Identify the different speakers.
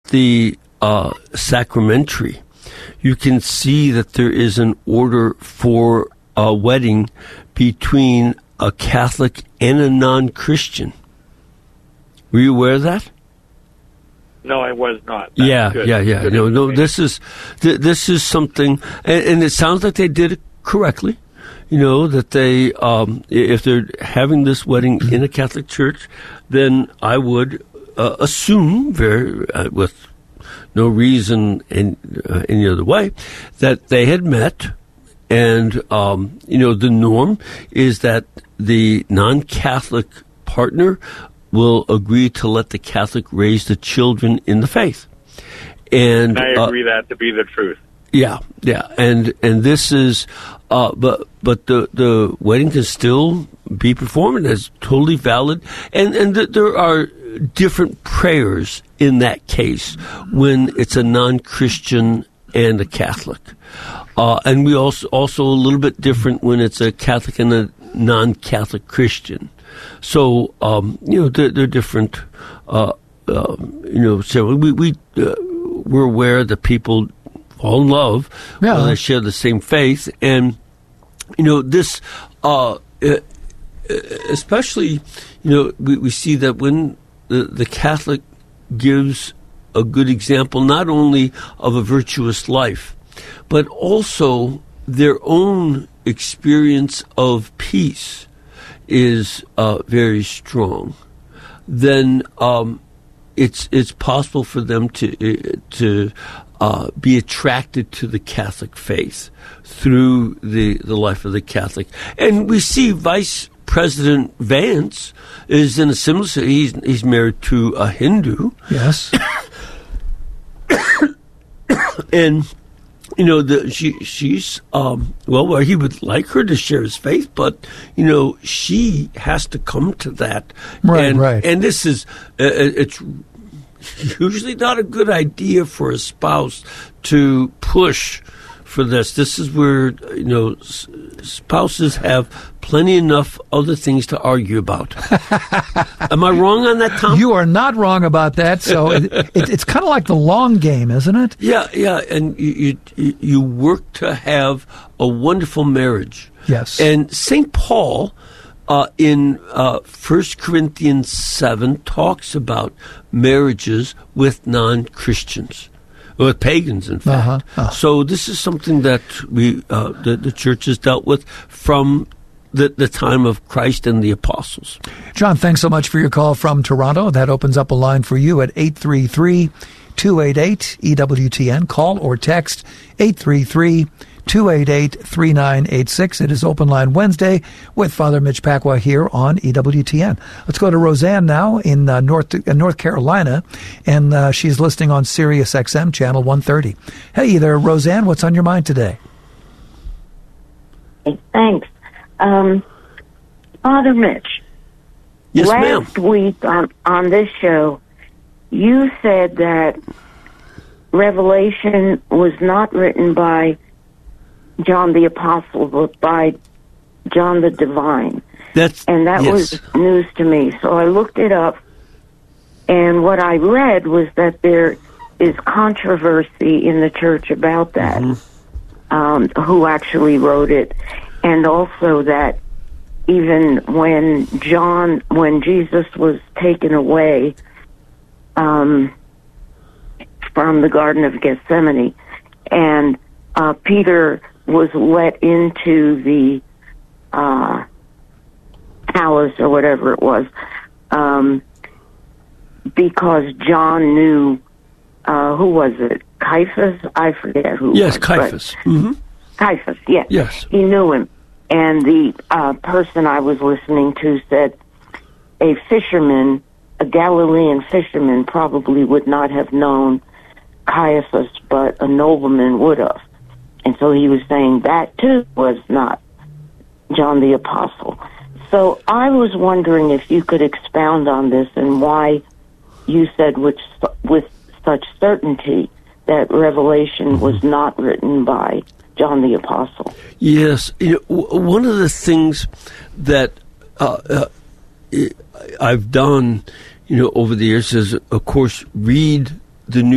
Speaker 1: the sacramentary, you can see that there is an order for a wedding between a Catholic and a non-Christian. Were you aware of that?
Speaker 2: No, I was not.
Speaker 1: Yeah.
Speaker 2: Good.
Speaker 1: No. This is something, and it sounds like they did it correctly. That they, if they're having this wedding in a Catholic church, then I would assume, with no reason in any other way, that they had met, and the norm is that the non-Catholic partner will agree to let the Catholic raise the children in the faith. And
Speaker 2: I agree that to be the truth.
Speaker 1: Yeah, and this is, but the wedding can still be performed as totally valid, and there are different prayers in that case when it's a non-Christian and a Catholic, and we also a little bit different when it's a Catholic and a non-Catholic Christian. So they're different. So we're aware that people fall in love when they share the same faith, and this especially we see that when the Catholic gives a good example not only of a virtuous life, but also their own experience of peace is very strong, then it's possible for them to be attracted to the Catholic faith through the life of the Catholic. And we see Vice President Vance is in a similar. He's married to a Hindu.
Speaker 3: Yes.
Speaker 1: And she's well, he would like her to share his faith, but she has to come to that.
Speaker 3: Right.
Speaker 1: And this is it's usually not a good idea for a spouse to push for this. This is where spouses have plenty enough other things to argue about. Am I wrong on that, Tom?
Speaker 3: You are not wrong about that. So it's kind of like the long game, isn't it?
Speaker 1: Yeah, and you work to have a wonderful marriage.
Speaker 3: Yes.
Speaker 1: And St. Paul in 1 Corinthians 7 talks about marriages with non-Christians. With pagans, in fact. So this is something that the church has dealt with from the time of Christ and the apostles.
Speaker 3: John, thanks so much for your call from Toronto. That opens up a line for you at 833-288-EWTN. Call or text 833-288-3986. It is Open Line Wednesday with Father Mitch Pacwa here on EWTN. Let's go to Roseanne now in North Carolina, and she's listening on Sirius XM channel 130. Hey there, Roseanne. What's on your mind today?
Speaker 4: Thanks. Father Mitch,
Speaker 1: yes,
Speaker 4: last week on this show, you said that Revelation was not written by John the Apostle, but by John the Divine. And that was news to me. So I looked it up, and what I read was that there is controversy in the church about that, who actually wrote it, and also that even when Jesus was taken away from the Garden of Gethsemane, and Peter was let into the palace or whatever it was, because John knew, who was it? Caiaphas? I forget who.
Speaker 1: Yes, Caiaphas.
Speaker 4: Caiaphas, yes.
Speaker 1: Yes.
Speaker 4: He knew him. And the person I was listening to said a Galilean fisherman probably would not have known Caiaphas, but a nobleman would have. And so he was saying that, too, was not John the Apostle. So I was wondering if you could expound on this and why you said with such certainty that Revelation was not written by John the Apostle.
Speaker 1: Yes. One of the things that I've done, over the years is, of course, read the New